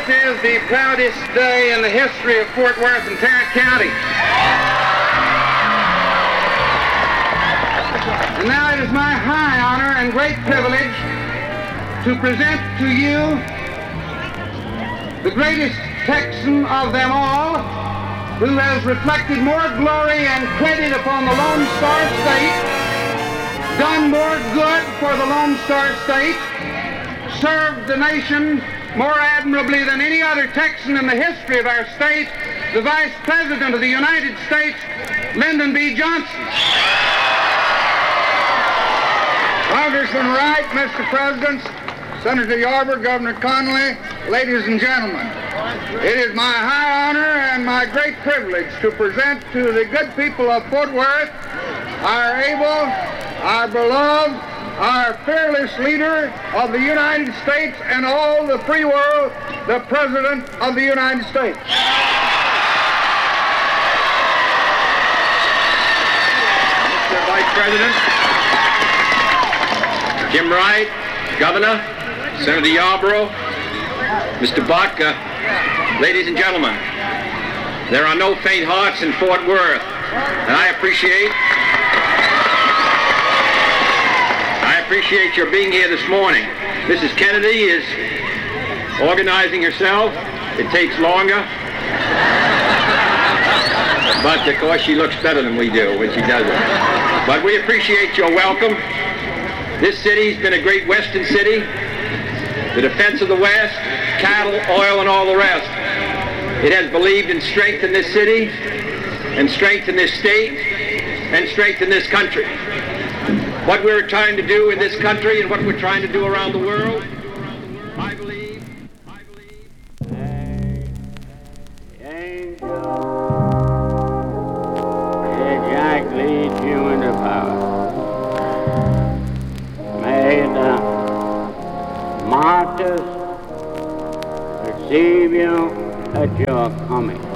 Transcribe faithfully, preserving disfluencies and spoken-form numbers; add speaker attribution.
Speaker 1: is the proudest day in the history of Fort Worth and Tarrant County. And now it is my high honor and great privilege to present to you the greatest Texan of them all, who has reflected more glory and credit upon the Lone Star State, done more good for the Lone Star State, served the nation more admirably than any other Texan in the history of our state, the Vice President of the United States, Lyndon B. Johnson.
Speaker 2: Congressman Wright, Mister President, Senator Yarborough, Governor Connolly, ladies and gentlemen, it is my high honor and my great privilege to present to the good people of Fort Worth our able, our beloved, our fearless leader of the United States and all the free world, the President of the United States.
Speaker 3: Mister Vice President, Jim Wright, Governor, Senator Yarborough, Mister Buck, uh, ladies and gentlemen, there are no faint hearts in Fort Worth, and I appreciate I appreciate your being here this morning. Missus Kennedy is organizing herself. It takes longer, but of course she looks better than we do when she does it. But we appreciate your welcome. This city's been a great western city, the defense of the West, cattle, oil, and all the rest. It has believed in strength in this city, and strength in this state, and strength in this country. What we're trying to do in this country and what we're trying to do around the world, I believe, I believe.
Speaker 4: Hey, the angel, may Jack lead you into power. May the martyrs receive you at your coming.